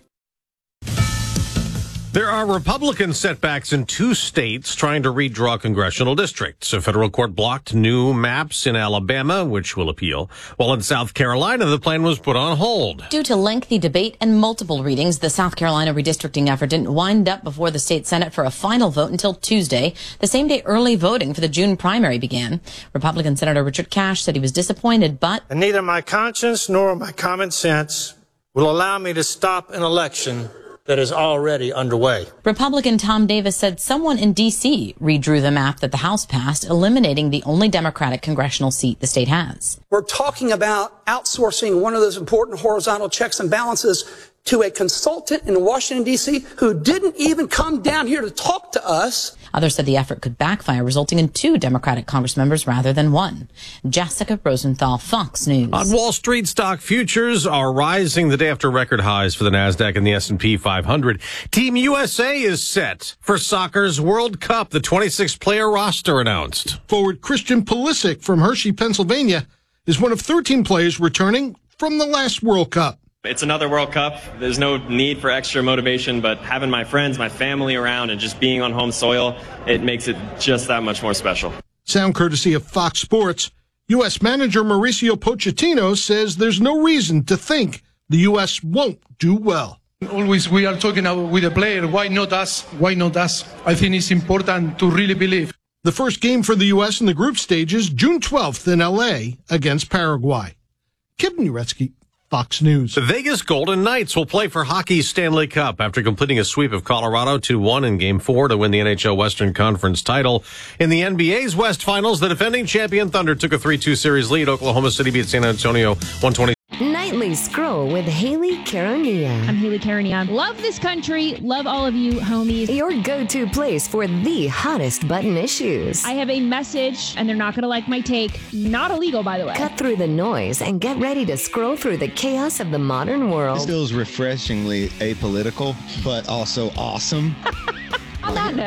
There are Republican setbacks in 2 states trying to redraw congressional districts. A federal court blocked new maps in Alabama, which will appeal, while in South Carolina, the plan was put on hold. Due to lengthy debate and multiple readings, the South Carolina redistricting effort didn't wind up before the state Senate for a final vote until Tuesday, the same day early voting for the June primary began. Republican Senator Richard Cash said he was disappointed, but and neither my conscience nor my common sense will allow me to stop an election that is already underway. Republican Tom Davis said someone in D.C. redrew the map that the House passed, eliminating the only Democratic congressional seat the state has. We're talking about outsourcing one of those important horizontal checks and balances to a consultant in Washington, D.C., who didn't even come down here to talk to us. Others said the effort could backfire, resulting in 2 Democratic Congress members rather than 1. Jessica Rosenthal, Fox News. On Wall Street, stock futures are rising the day after record highs for the NASDAQ and the S&P 500. Team USA is set for soccer's World Cup, the 26-player roster announced. Forward Christian Pulisic from Hershey, Pennsylvania, is one of 13 players returning from the last World Cup. It's another World Cup. There's no need for extra motivation, but having my friends, my family around, and just being on home soil, it makes it just that much more special. Sound courtesy of Fox Sports. U.S. manager Mauricio Pochettino says there's no reason to think the U.S. won't do well. Always we are talking with the player. Why not us? Why not us? I think it's important to really believe. The first game for the U.S. in the group stages, June 12th in L.A. against Paraguay. Kevin Uretsky, Fox News. The Vegas Golden Knights will play for hockey's Stanley Cup after completing a sweep of Colorado 2-1 in Game 4 to win the NHL Western Conference title. In the NBA's West Finals, the defending champion Thunder took a 3-2 series lead. Oklahoma City beat San Antonio 120. Nightly Scroll with Haley Caronia. I'm Haley Caronia. Love this country. Love all of you, homies. Your go-to place for the hottest button issues. I have a message, and they're not going to like my take. Not illegal, by the way. Cut through the noise and get ready to scroll through the chaos of the modern world. This feels refreshingly apolitical, but also awesome. On that note,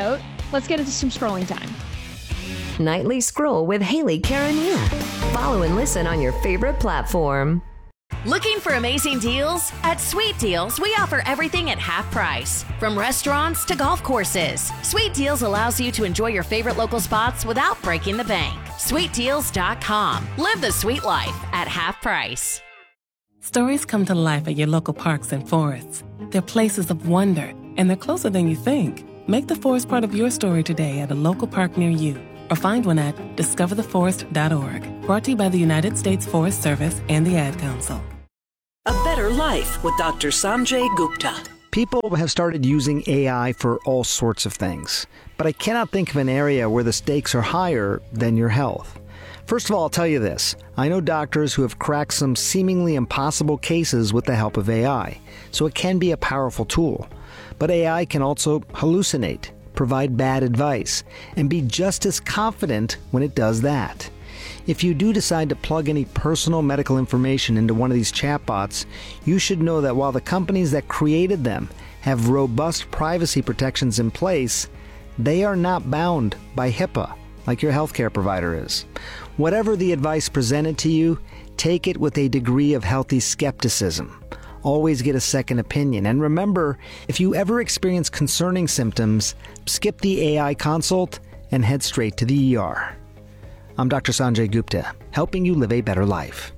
let's get into some scrolling time. Nightly Scroll with Haley Carania. Follow and listen on your favorite platform. Looking for amazing deals? At Sweet Deals, we offer everything at half price. From restaurants to golf courses, Sweet Deals allows you to enjoy your favorite local spots without breaking the bank. SweetDeals.com. Live the sweet life at half price. Stories come to life at your local parks and forests. They're places of wonder, and they're closer than you think. Make the forest part of your story today at a local park near you, or find one at discovertheforest.org. Brought to you by the United States Forest Service and the Ad Council. A Better Life with Dr. Sanjay Gupta. People have started using AI for all sorts of things, but I cannot think of an area where the stakes are higher than your health. First of all, I'll tell you this. I know doctors who have cracked some seemingly impossible cases with the help of AI, so it can be a powerful tool. But AI can also hallucinate, provide bad advice, and be just as confident when it does that. If you do decide to plug any personal medical information into one of these chatbots, you should know that while the companies that created them have robust privacy protections in place, they are not bound by HIPAA like your healthcare provider is. Whatever the advice presented to you, take it with a degree of healthy skepticism. Always get a second opinion. And remember, if you ever experience concerning symptoms, skip the AI consult and head straight to the ER. I'm Dr. Sanjay Gupta, helping you live a better life.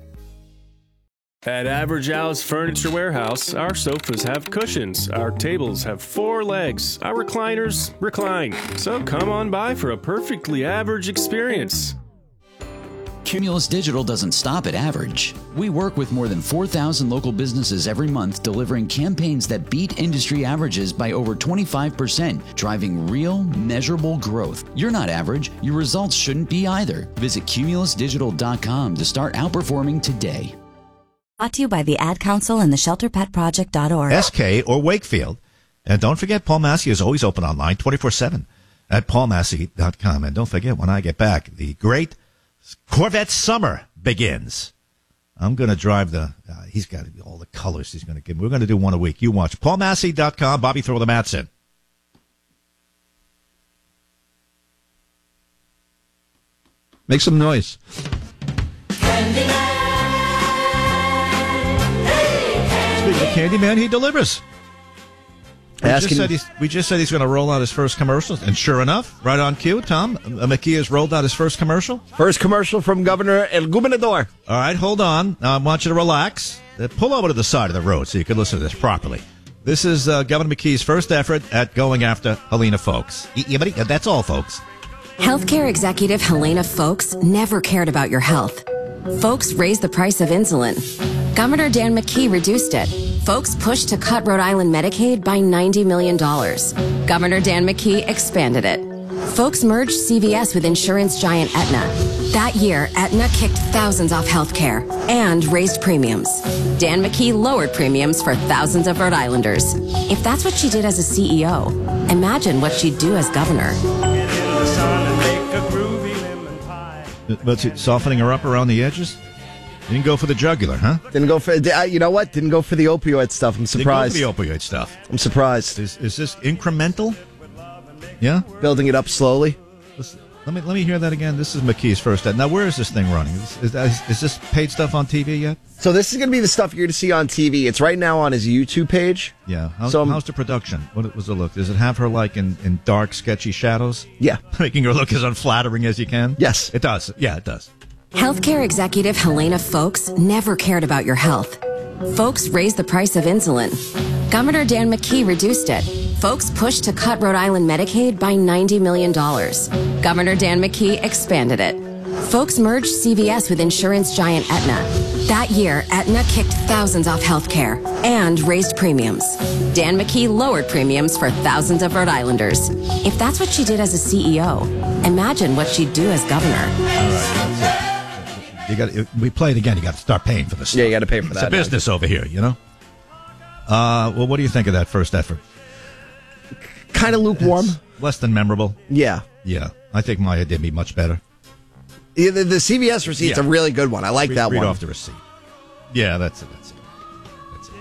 At Average Al's Furniture Warehouse, our sofas have cushions, our tables have 4 legs, our recliners recline. So come on by for a perfectly average experience. Cumulus Digital doesn't stop at average. We work with more than 4,000 local businesses every month, delivering campaigns that beat industry averages by over 25%, driving real, measurable growth. You're not average. Your results shouldn't be either. Visit cumulusdigital.com to start outperforming today. Brought to you by the Ad Council and the ShelterPetProject.org. SK or Wakefield. And don't forget, Paul Massey is always open online 24/7 at paulmassey.com. And don't forget, when I get back, the great Corvette summer begins. I'm going to drive he's got all the colors he's going to give me. We're going to do one a week. You watch. paulmassey.com. Bobby, throw the mats in. Make some noise. Speaking of Candyman, he delivers. We just said he's going to roll out his first commercial, and sure enough, right on cue, Tom, McKee has rolled out his first commercial. First commercial from Governor El Gobernador. All right, hold on. I want you to relax. Pull over to the side of the road so you can listen to this properly. This is Governor McKee's first effort at going after Helena Foulkes. That's all, folks. Healthcare executive Helena Foulkes never cared about your health. Foulkes raised the price of insulin. Governor Dan McKee reduced it. Foulkes pushed to cut Rhode Island Medicaid by $90 million. Governor Dan McKee expanded it. Foulkes merged CVS with insurance giant Aetna. That year, Aetna kicked thousands off healthcare and raised premiums. Dan McKee lowered premiums for thousands of Rhode Islanders. If that's what she did as a CEO, imagine what she'd do as governor. But softening her up around the edges? Didn't go for the jugular, huh? Didn't go for, you know what? Didn't go for the opioid stuff. I'm surprised. Didn't go for the opioid stuff. I'm surprised. Is this incremental? Yeah? Building it up slowly. Let me hear that again. This is McKee's first. Now, where is this thing running? Is this paid stuff on TV yet? So this is going to be the stuff you're going to see on TV. It's right now on his YouTube page. Yeah. How's the production? What was the look? Does it have her like in dark, sketchy shadows? Yeah. Making her look as unflattering as you can? Yes. It does. Yeah, it does. Healthcare executive Helena Foulkes never cared about your health. Foulkes raised the price of insulin. Governor Dan McKee reduced it. Foulkes pushed to cut Rhode Island Medicaid by $90 million. Governor Dan McKee expanded it. Foulkes merged CVS with insurance giant Aetna. That year, Aetna kicked thousands off healthcare and raised premiums. Dan McKee lowered premiums for thousands of Rhode Islanders. If that's what she did as a CEO, imagine what she'd do as governor. All right, that's it. We play it again. You got to start paying for this stuff. Yeah, you got to pay for that. It's a business over here, you know? Well, what do you think of that first effort? Kind of lukewarm. It's less than memorable. Yeah. Yeah. I think Maya did me much better. Yeah, the CVS receipt's a really good one. I like that one. Read off the receipt. Yeah, that's it.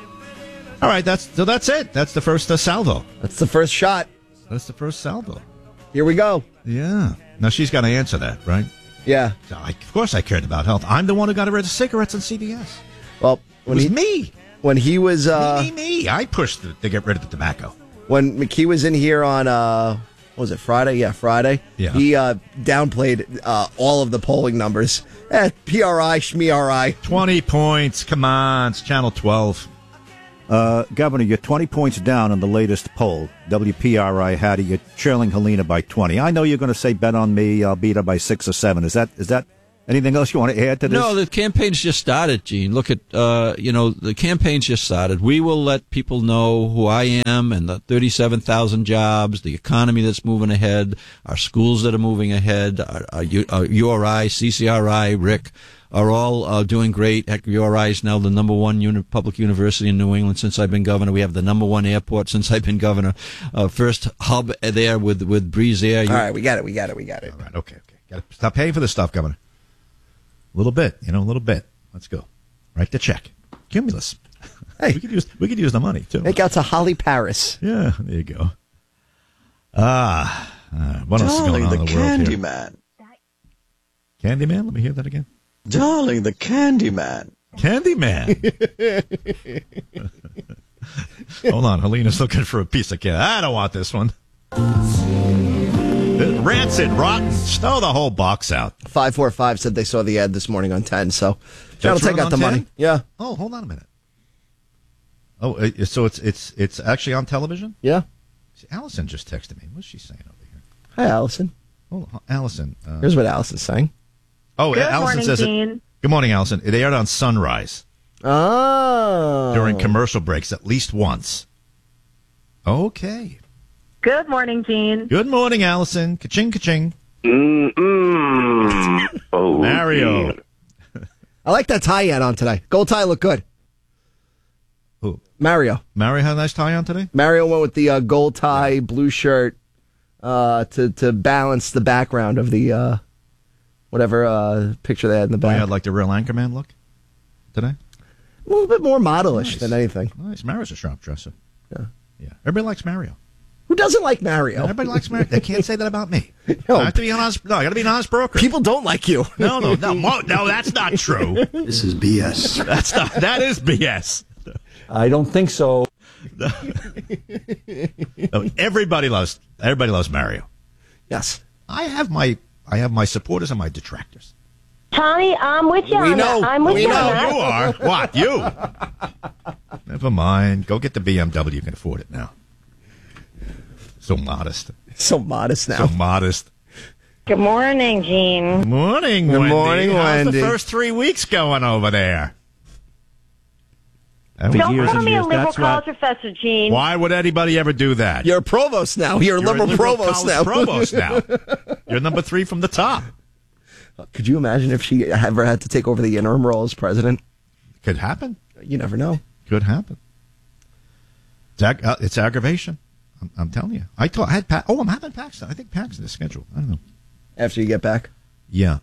All right, that's it. That's the first salvo. That's the first shot. That's the first salvo. Here we go. Yeah. Now she's got to answer that, right? Yeah. So of course I cared about health. I'm the one who got rid of cigarettes and CVS. Well, me. When he was... Me. I pushed to get rid of the tobacco. When McKee was in here on, what was it, Friday? Yeah, Friday. Yeah. He downplayed all of the polling numbers. PRI, SHMERI. 20 points. Come on. It's Channel 12. Governor, you're 20 points down on the latest poll. WPRI had it. You're trailing Helena by 20. I know you're going to say bet on me. I'll beat her by 6 or 7. Is that anything else you want to add to this? No, the campaign's just started, Gene. Look at, the campaign's just started. We will let people know who I am and the 37,000 jobs, the economy that's moving ahead, our schools that are moving ahead, our URI, CCRI, Rick, are all doing great. Heck, URI is now the number one public university in New England since I've been governor. We have the number one airport since I've been governor. First hub there with Breeze Air. All right, we got it. All right, okay. Got to stop paying for this stuff, Governor. A little bit. Let's go. Write the check. Cumulus. Hey, we could use the money too. Make out to Holly Paris. Yeah, there you go. What else is going on in the world here? Candyman. Candyman? Let me hear that again. Darling, the Candyman. Candyman. Hold on, Helena's looking for a piece of candy. I don't want this one. Rancid, rotten. Stow the whole box out. 545 said they saw the ad this morning on 10, so Channel 10 got the money. Yeah. Oh, hold on a minute. Oh, so it's actually on television? Yeah. See, Allison just texted me. What's she saying over here? Hi, Allison. Hold on, Allison. Here's what Allison's saying. Oh, Good Allison morning, says Gene. it. Good morning, Allison. It aired on Sunrise. Oh. During commercial breaks at least once. Okay. Good morning, Gene. Good morning, Allison. Ka-ching, ka-ching. Oh, Mario. I like that tie he had on today. Gold tie looked good. Who? Mario. Mario had a nice tie on today? Mario went with the gold tie, blue shirt, to balance the background of the whatever picture they had in the back. I had like the real Anchorman look today? A little bit more modelish than anything. Nice. Mario's a sharp dresser. Yeah. Everybody likes Mario. Who doesn't like Mario? Everybody likes Mario. They can't say that about me. No. I have to be an honest. No, I got to be an honest broker. People don't like you. No, that's not true. This is BS. That is BS. I don't think so. No, everybody loves Mario. Yes. I have my supporters and my detractors. Tommy, I'm with you on that. I'm with you on that. You are. What? You? Never mind. Go get the BMW. You can afford it now. So modest. So modest now. So modest. Good morning, Gene. Morning, Good Wendy. morning, How's Wendy. the first 3 weeks going over there? Don't call me a liberal college professor, Gene. Why would anybody ever do that? You're a provost now. You're a liberal provost now. Provost now. You're number 3 from the top. Could you imagine if she ever had to take over the interim role as president? Could happen. You never know. Could happen. It's aggravation. I'm telling you. I'm having Paxton. I think Paxton is scheduled. I don't know. After you get back? Yeah.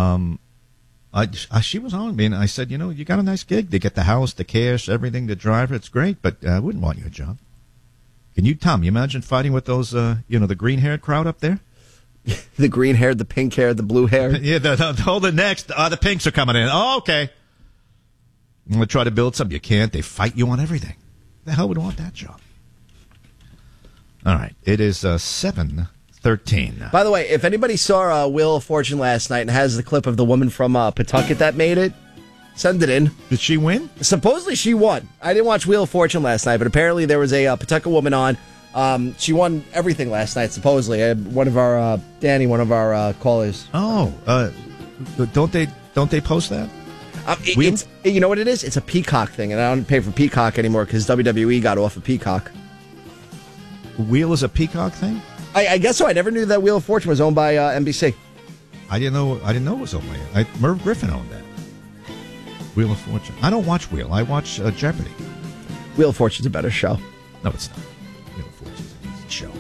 She was on me, and I said, you got a nice gig. They get the house, the cash, everything, the driver. It's great, but I wouldn't want you a job. Can you, Tom, you imagine fighting with those, the green-haired crowd up there? The green-haired, the pink-haired, the blue-haired? Yeah, the next. The pinks are coming in. Oh, okay. I'm going to try to build something. You can't. They fight you on everything. The hell would want that job? All right. It is 7:13. By the way, if anybody saw Wheel of Fortune last night and has the clip of the woman from Pawtucket that made it, send it in. Did she win? Supposedly she won. I didn't watch Wheel of Fortune last night, but apparently there was a Pawtucket woman on. She won everything last night, supposedly. One of our callers. Oh, don't they post that? You know what it is? It's a Peacock thing, and I don't pay for Peacock anymore because WWE got off of Peacock. Wheel is a Peacock thing? I guess so. I never knew that Wheel of Fortune was owned by NBC. I didn't know it was owned by Merv Griffin owned that. Wheel of Fortune. I don't watch Wheel. I watch Jeopardy. Wheel of Fortune's a better show. No, it's not. Wheel of Fortune's an easy show.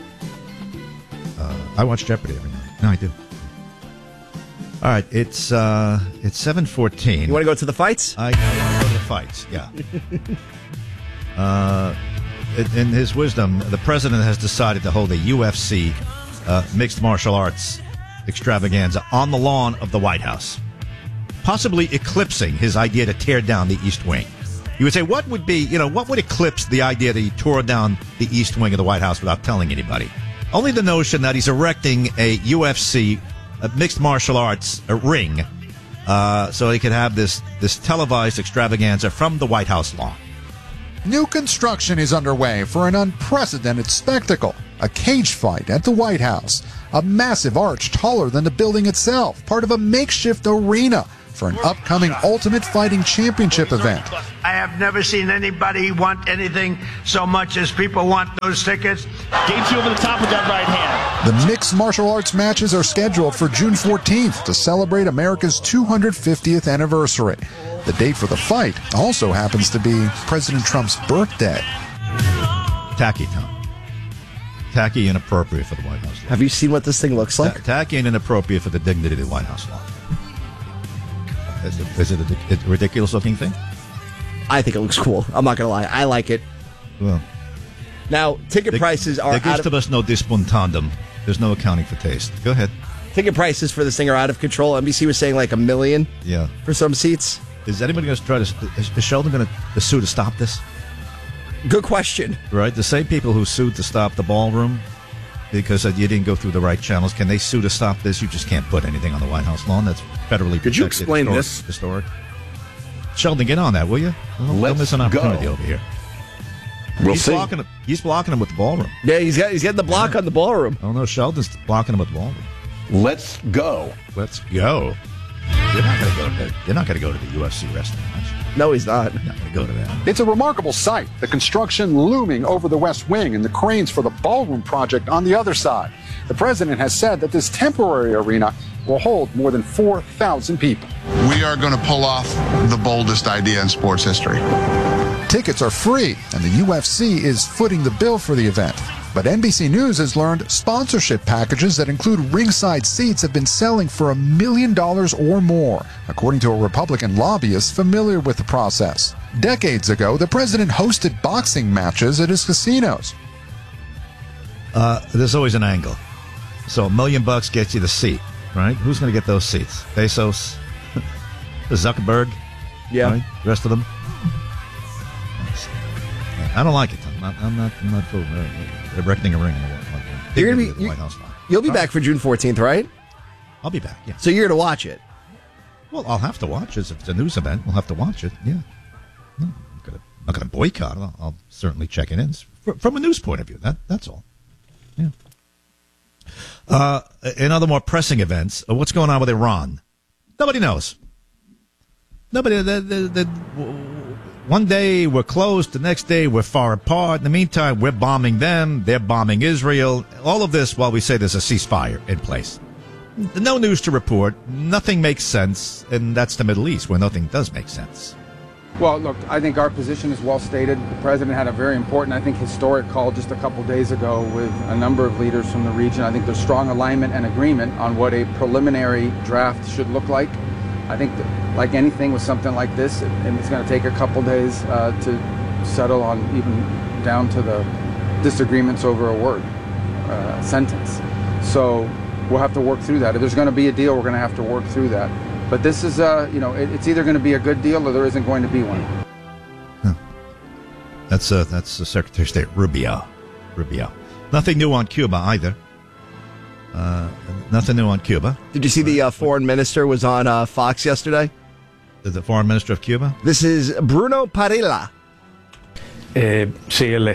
I watch Jeopardy every night. No, I do. All right, it's 7:14. You want to go to the fights? I want to go to the fights. Yeah. In his wisdom, the president has decided to hold a UFC mixed martial arts extravaganza on the lawn of the White House, possibly eclipsing his idea to tear down the East Wing. You would say, what would eclipse the idea that he tore down the East Wing of the White House without telling anybody? Only the notion that he's erecting a UFC, a mixed martial arts ring, so he could have this televised extravaganza from the White House lawn. New construction is underway for an unprecedented spectacle, a cage fight at the White House, a massive arch taller than the building itself, part of a makeshift arena for an upcoming Ultimate Fighting Championship event. I have never seen anybody want anything so much as people want those tickets. Gates you over the top with that right hand. The mixed martial arts matches are scheduled for June 14th to celebrate America's 250th anniversary. The date for the fight also happens to be President Trump's birthday. Tacky, Tom. Tacky and inappropriate for the White House lawn. Have you seen what this thing looks like? Tacky and inappropriate for the dignity of the White House lawn. Is it a ridiculous-looking thing? I think it looks cool. I'm not going to lie. I like it. Well, now, ticket prices are out of us no dispuntandum. There's no accounting for taste. Go ahead. Ticket prices for this thing are out of control. NBC was saying like $1 million for some seats. Is anybody going to try to... Is Sheldon going to sue to stop this? Good question. Right? The same people who sued to stop the ballroom because you didn't go through the right channels, can they sue to stop this? You just can't put anything on the White House lawn. That's federally protected. Could you explain this? Historic. Sheldon, get on that, will you? Don't miss an opportunity over here. He's blocking him with the ballroom. Yeah, he's getting the block on the ballroom. Oh, no, Sheldon's blocking him with the ballroom. Let's go. Let's go. You're not going to go to the UFC wrestling match. No, he's not. You're not going to go to that. It's a remarkable sight, the construction looming over the West Wing and the cranes for the ballroom project on the other side. The president has said that this temporary arena will hold more than 4,000 people. We are going to pull off the boldest idea in sports history. Tickets are free, and the UFC is footing the bill for the event. But NBC News has learned sponsorship packages that include ringside seats have been selling for $1 million or more, according to a Republican lobbyist familiar with the process. Decades ago, the president hosted boxing matches at his casinos. There's always an angle. So $1 million gets you the seat, right? Who's going to get those seats? Bezos? Zuckerberg? Yeah. Right? The rest of them? I don't like it. I'm not for erecting a ring. You're gonna be, White House. You'll be back for June 14th, right? I'll be back, yeah. So you're going to watch it? Well, I'll have to watch it. If it's a news event, we'll have to watch it, yeah. No, I'm not going to boycott it. I'll certainly check it in. From a news point of view, that's all. Yeah. In other more pressing events, what's going on with Iran? Nobody knows. Nobody... One day we're close, the next day we're far apart. In the meantime, we're bombing them, they're bombing Israel. All of this while we say there's a ceasefire in place. No news to report, nothing makes sense, and that's the Middle East, where nothing does make sense. Well, look, I think our position is well stated. The president had a very important, I think, historic call just a couple days ago with a number of leaders from the region. I think there's strong alignment and agreement on what a preliminary draft should look like. I think that, like anything with something like this, it's going to take a couple days to settle on, even down to the disagreements over a word, sentence. So we'll have to work through that. If there's going to be a deal, we're going to have to work through that. But this is, it's either going to be a good deal or there isn't going to be one. Huh. That's Secretary of State Rubio. Nothing new on Cuba either. Nothing new on Cuba. Did you see the foreign minister was on Fox yesterday? The foreign minister of Cuba? This is Bruno Parilla. If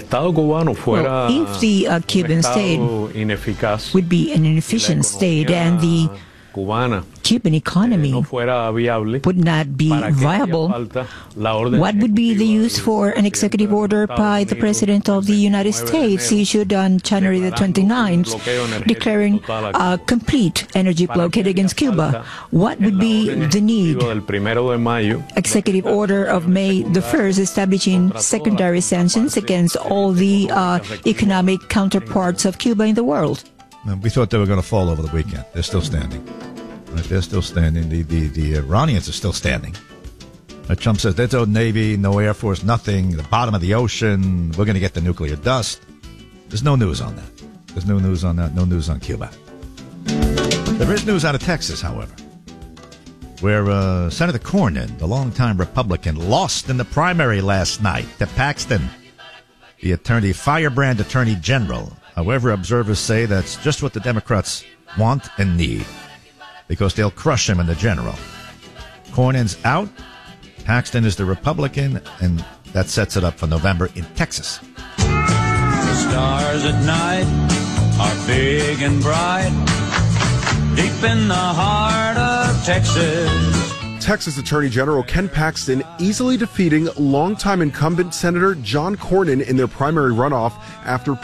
the Cuban state would be an inefficient state and the Cuban economy would not be viable, what would be the use for an executive order by the President of the United States issued on January the 29th declaring a complete energy blockade against Cuba? What would be the need? Executive order of May the 1st establishing secondary sanctions against all the economic counterparts of Cuba in the world. We thought they were going to fall over the weekend. They're still standing. Right, they're still standing. The Iranians are still standing. Trump says there's no Navy, no Air Force, nothing. The bottom of the ocean. We're going to get the nuclear dust. There's no news on that. There's no news on that. No news on Cuba. There is news out of Texas, however, where Senator Cornyn, the longtime Republican, lost in the primary last night to Paxton, the firebrand attorney general. However, observers say that's just what the Democrats want and need, because they'll crush him in the general. Cornyn's out. Paxton is the Republican, and that sets it up for November in Texas. The stars at night are big and bright, deep in the heart of Texas. Texas Attorney General Ken Paxton easily defeating longtime incumbent Senator John Cornyn in their primary runoff after